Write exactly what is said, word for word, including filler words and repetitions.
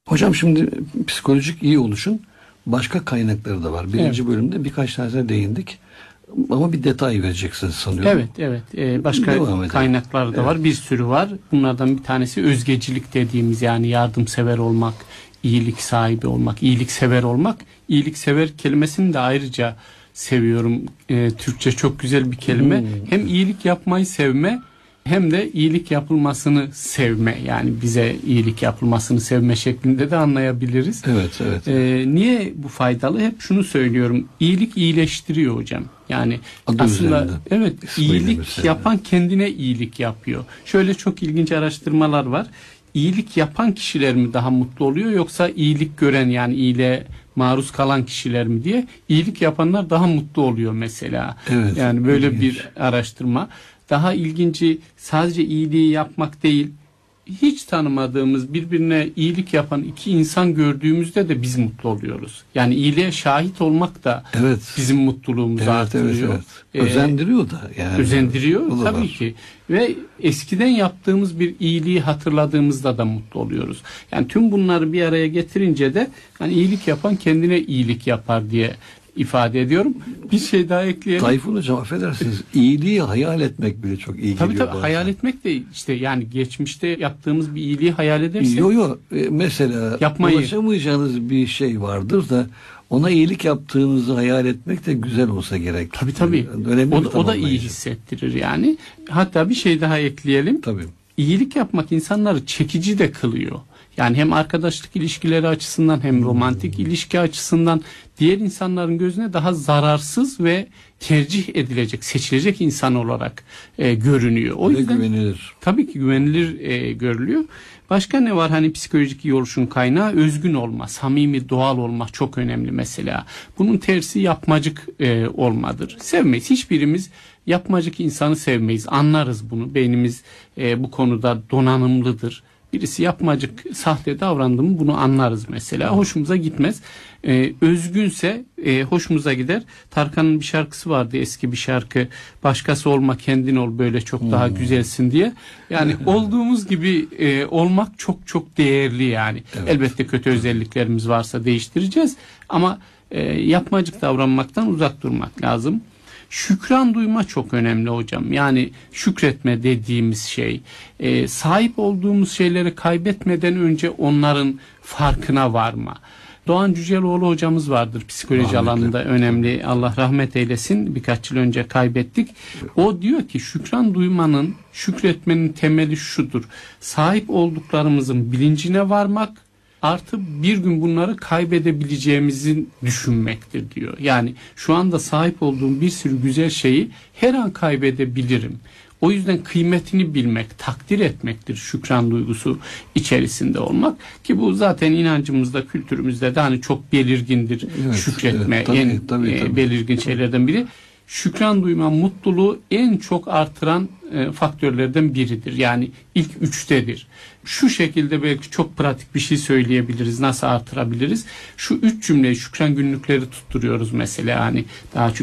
Hocam şimdi psikolojik iyi oluşun başka kaynakları da var. Birinci Evet. bölümde birkaç tanesine değindik. Ama bir detay vereceksiniz sanıyorum. Evet, evet. Ee, başka kaynaklar da evet. var. Bir sürü var. Bunlardan bir tanesi özgecilik dediğimiz, yani yardımsever olmak, iyilik sahibi olmak, iyiliksever olmak. İyiliksever kelimesini de ayrıca seviyorum. Ee, Türkçe çok güzel bir kelime. Hmm. Hem iyilik yapmayı sevme, hem de iyilik yapılmasını sevme, yani bize iyilik yapılmasını sevme şeklinde de anlayabiliriz. Evet, evet. Ee, niye bu faydalı? Hep şunu söylüyorum. İyilik iyileştiriyor hocam. Yani adı aslında üzerinde. Evet, İsmiyle iyilik mesela. yapan kendine iyilik yapıyor. Şöyle çok ilginç araştırmalar var. İyilik yapan kişiler mi daha mutlu oluyor, yoksa iyilik gören, yani iyiliğe maruz kalan kişiler mi diye. İyilik yapanlar daha mutlu oluyor mesela. Evet, yani böyle ilginç. bir araştırma. Daha ilginci, sadece iyiliği yapmak değil, hiç tanımadığımız, birbirine iyilik yapan iki insan gördüğümüzde de biz mutlu oluyoruz. Yani iyiliğe şahit olmak da evet. bizim mutluluğumuzu evet, artırıyor. Evet, evet. Özendiriyor da. Yani. Özendiriyor tabii var. ki. Ve eskiden yaptığımız bir iyiliği hatırladığımızda da mutlu oluyoruz. Yani tüm bunları bir araya getirince de hani iyilik yapan kendine iyilik yapar diye ifade ediyorum. Bir şey daha ekleyelim. Tayfun Hocam, affedersiniz. İyiliği hayal etmek bile çok iyi tabii geliyor. Tabii tabii bazen. hayal etmek de işte, yani geçmişte yaptığımız bir iyiliği hayal edersek. Yok yok. Mesela yapmayı. ulaşamayacağınız bir şey vardır da ona iyilik yaptığınızı hayal etmek de güzel olsa gerek. Tabii tabii. Önemli o da, o da iyi hissettirir yani. Hatta bir şey daha ekleyelim. Tabii. İyilik yapmak insanları çekici de kılıyor. Yani hem arkadaşlık ilişkileri açısından, hem romantik hmm. ilişki açısından diğer insanların gözüne daha zararsız ve tercih edilecek, seçilecek insan olarak e, görünüyor. O ve yüzden güvenilir. Tabii ki güvenilir e, görülüyor. Başka ne var? Hani psikolojik iyi oluşun kaynağı özgün olma, samimi, doğal olmak çok önemli mesela. Bunun tersi yapmacık e, olmadır. Sevmeyiz. Hiçbirimiz yapmacık insanı sevmeyiz. Anlarız bunu. Beynimiz e, bu konuda donanımlıdır. Birisi yapmacık, sahte davrandı mı bunu anlarız mesela. Hoşumuza gitmez. Ee, özgünse e, hoşumuza gider. Tarkan'ın bir şarkısı vardı, eski bir şarkı. Başkası olma, kendin ol, böyle çok hmm. daha güzelsin diye. Yani olduğumuz gibi e, olmak çok çok değerli yani. Evet. Elbette kötü özelliklerimiz varsa değiştireceğiz. Ama e, yapmacık davranmaktan uzak durmak lazım. Şükran duyma çok önemli hocam. Yani şükretme dediğimiz şey, e, sahip olduğumuz şeyleri kaybetmeden önce onların farkına varma. Doğan Cüceloğlu hocamız vardır, psikoloji Rahmetli. alanında önemli. Allah rahmet eylesin. Birkaç yıl önce kaybettik. O diyor ki şükran duymanın, şükretmenin temeli şudur: sahip olduklarımızın bilincine varmak, artı bir gün bunları kaybedebileceğimizi düşünmektir diyor. Yani şu anda sahip olduğum bir sürü güzel şeyi her an kaybedebilirim. O yüzden kıymetini bilmek, takdir etmektir şükran duygusu içerisinde olmak. Ki bu zaten inancımızda, kültürümüzde de hani çok belirgindir. Evet, şükretme evet, tabii, en tabii, tabii. E, belirgin şeylerden biri. Şükran duyma mutluluğu en çok artıran e, faktörlerden biridir. Yani ilk üçtedir. Şu şekilde belki çok pratik bir şey söyleyebiliriz. Nasıl artırabiliriz? Şu üç cümleyi, şükran günlükleri tutturuyoruz mesela. Hani daha çünkü